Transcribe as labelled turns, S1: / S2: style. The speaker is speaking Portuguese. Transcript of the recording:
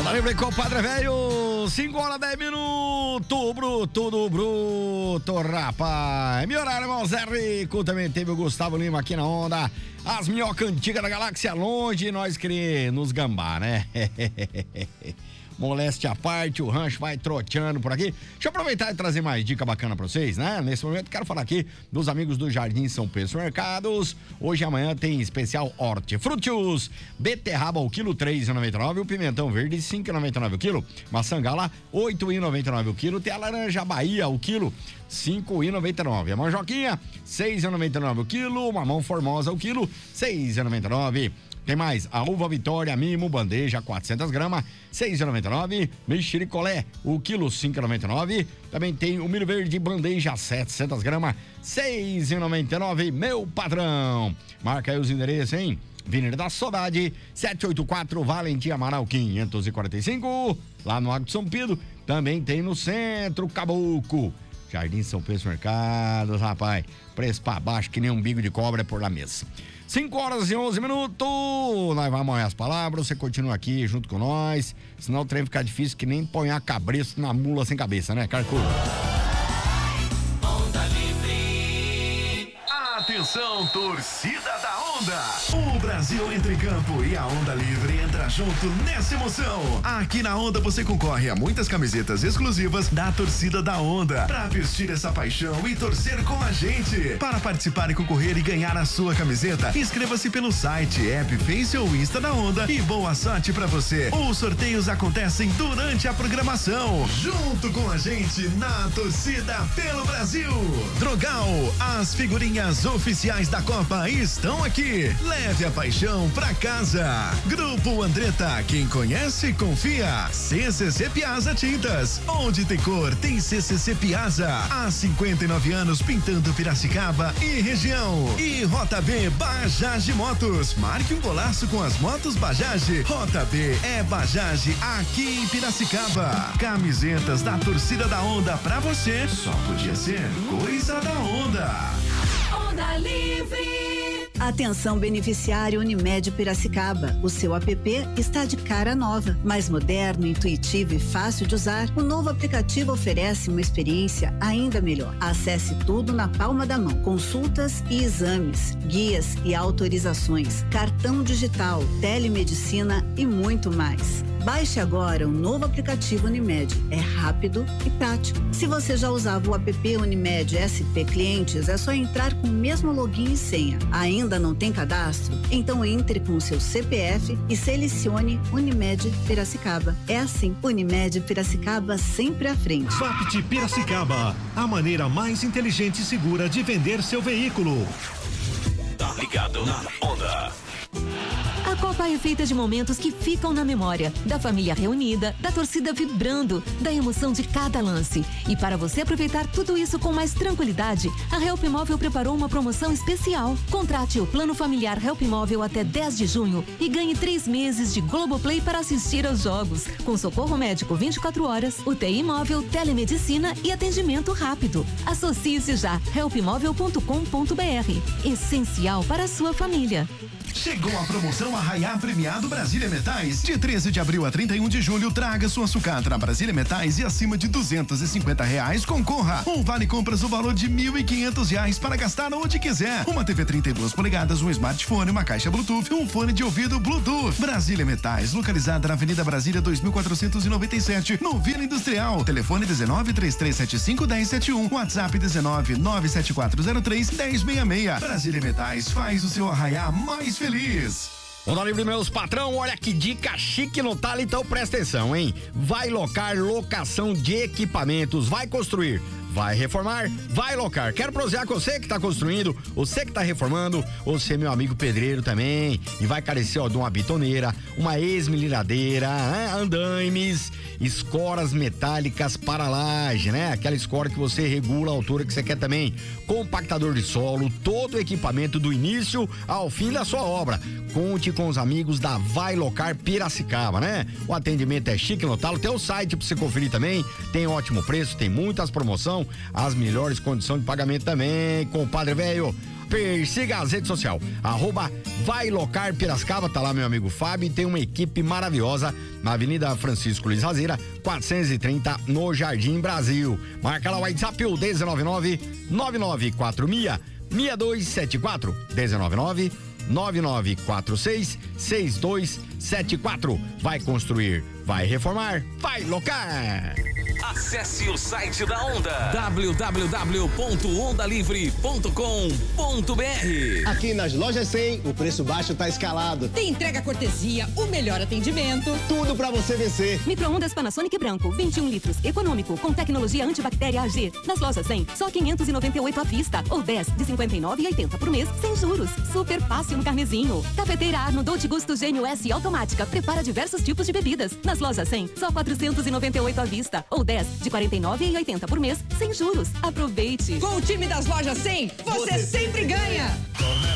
S1: Roda livre com o Padre Velho, 5 horas 10 minutos, bruto do bruto, rapaz. Meu horário, irmão Zé Rico, também teve o Gustavo Lima aqui na onda. As minhocas antigas da galáxia longe, nós queremos nos gambar, né? Moléstia à parte, o rancho vai troteando por aqui. Deixa eu aproveitar e trazer mais dica bacana pra vocês, né? Nesse momento quero falar aqui dos amigos do Jardim São Pedro Supermercados. Hoje e amanhã tem especial hortifrutis. Beterraba ao quilo, R$3,99. O pimentão verde, R$5,99 o quilo. Maçã gala, R$8,99 o quilo. Tem a laranja Bahia, o quilo, R$5,99. A manjoquinha, R$6,99 o quilo. Mamão formosa, o quilo, R$6,99. Tem mais, a uva Vitória Mimo, bandeja, 400 gramas, R$6,99. Mexericolé, o quilo, R$5,99. Também tem o milho verde, bandeja, 700 gramas, R$6,99, meu patrão. Marca aí os endereços, hein? Avenida da Saudade, 784, Valentim Amaral 545. Lá no Água de São Pedro, também tem no centro, Caboclo. Jardim São Pedro Mercados, rapaz. Preço pra baixo, que nem um bico de cobra é por lá mesmo. 5 horas e 11 minutos. Nós vamos amanhã as palavras. Você continua aqui junto com nós. Senão o trem fica difícil que nem põe a cabreço na mula sem cabeça, né, Carco?
S2: Onda Livre. Atenção, torcida da Onda. O Brasil entra em campo e a Onda Livre entra junto nessa emoção. Aqui na Onda você concorre a muitas camisetas exclusivas da torcida da Onda. Pra vestir essa paixão e torcer com a gente. Para participar e concorrer e ganhar a sua camiseta, inscreva-se pelo site, app, Face ou Insta da Onda e boa sorte pra você. Os sorteios acontecem durante a programação. Junto com a gente na torcida pelo Brasil. Drogal, as figurinhas oficiais da Copa estão aqui. Leve a paixão pra casa. Grupo Andretta, quem conhece, confia. CCC Piazza Tintas, onde tem cor, tem CCC Piazza. Há 59 anos pintando Piracicaba e região. E Rota B, Bajaj Motos. Marque um golaço com as motos Bajaj. Rota B é Bajaj aqui em Piracicaba. Camisetas da torcida da Onda pra você. Só podia ser coisa da Onda.
S3: Onda Livre. Atenção beneficiário Unimed Piracicaba. O seu app está de cara nova, mais moderno, intuitivo e fácil de usar. O novo aplicativo oferece uma experiência ainda melhor. Acesse tudo na palma da mão. Consultas e exames, guias e autorizações, cartão digital, telemedicina e muito mais. Baixe agora o novo aplicativo Unimed. É rápido e prático. Se você já usava o app Unimed SP Clientes, é só entrar com o mesmo login e senha. Ainda não tem cadastro? Então entre com o seu CPF e selecione Unimed Piracicaba. É assim, Unimed Piracicaba sempre à frente.
S4: Vapt Piracicaba, a maneira mais inteligente e segura de vender seu veículo.
S2: Tá ligado na Onda.
S5: A Copa é feita de momentos que ficam na memória, da família reunida, da torcida vibrando, da emoção de cada lance. E para você aproveitar tudo isso com mais tranquilidade, a Help Móvel preparou uma promoção especial. Contrate o plano familiar Help Móvel até 10 de junho e ganhe 3 meses de Globoplay para assistir aos jogos, com socorro médico 24 horas, UTI móvel, telemedicina e atendimento rápido. Associe-se já, helpmóvel.com.br. Essencial para a sua família.
S2: Chegou a promoção Arraiá Premiado Brasília Metais. De 13 de abril a 31 de julho, traga sua sucata Brasília Metais e acima de R$250 concorra. Um vale compras no valor de R$1.500 para gastar onde quiser. Uma TV 32 polegadas, um smartphone, uma caixa Bluetooth, um fone de ouvido Bluetooth. Brasília Metais, localizada na Avenida Brasília 2497, no Vila Industrial. Telefone 1933751071, WhatsApp 1994031066. Brasília Metais faz o seu arraiá mais feliz.
S1: Onda Livre, meus patrão, olha que dica chique no talo, então presta atenção, hein? Vai locar locação de equipamentos, vai construir, vai reformar, vai locar. Quero prosear com você que tá construindo, você que tá reformando, você meu amigo pedreiro também, e vai carecer ó, de uma bitoneira, uma esmerilhadeira, né? Andaimes, escoras metálicas para laje, né? Aquela escora que você regula a altura que você quer também, compactador de solo, todo o equipamento do início ao fim da sua obra. Conte com os amigos da Vai Locar Piracicaba, né? O atendimento é chique no talo, tem o site pra você conferir também, tem ótimo preço, tem muitas promoções, as melhores condições de pagamento também, compadre velho. Persiga as redes sociais, Vai Locar Piracicaba, tá lá meu amigo Fábio, e tem uma equipe maravilhosa na Avenida Francisco Luiz Razeira, 430, no Jardim Brasil. Marca lá o WhatsApp, o 199-9946-6274, 199-9946-6274. Vai construir, vai reformar, vai locar.
S6: Acesse o site da Onda, www.ondalivre.com.br.
S7: Aqui nas lojas 100, o preço baixo tá escalado.
S8: Tem entrega cortesia, o melhor atendimento.
S7: Tudo pra você vencer.
S5: Micro-ondas Panasonic branco, 21 litros, econômico, com tecnologia antibactéria AG. Nas lojas 100, só 598 à vista, ou 10 de 59,80 por mês, sem juros. Super fácil no carnezinho. Cafeteira Arno Dolce Gusto Gênio S automática, prepara diversos tipos de bebidas. Nas lojas 100, só 498 à vista, ou 10 de 49,80 por mês, sem juros. Aproveite!
S8: Com o time das lojas 100, você sempre ganha!